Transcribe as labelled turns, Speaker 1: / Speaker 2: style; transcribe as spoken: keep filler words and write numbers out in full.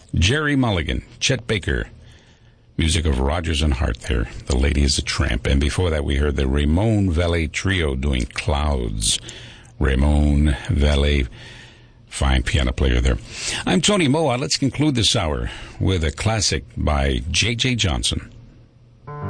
Speaker 1: Jerry Mulligan, Chet Baker. Music of Rodgers and Hart there. The Lady is a Tramp. And before that, we heard the Ramon Valle Trio doing Clouds. Ramon Valle, fine piano player there. I'm Tony Moa. Let's conclude this hour with a classic by J J. Johnson.